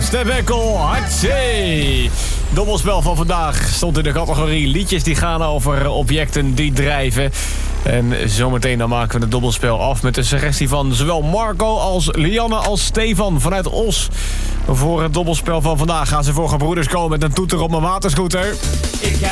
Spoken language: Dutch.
Stebekkel, hartje. Dobbelspel van vandaag stond in de categorie liedjes die gaan over objecten die drijven. En zometeen dan maken we het dobbelspel af met de suggestie van zowel Marco als Lianne als Stefan vanuit Os. Voor het dobbelspel van vandaag gaan ze voor gebroeders komen met een toeter op mijn waterscooter.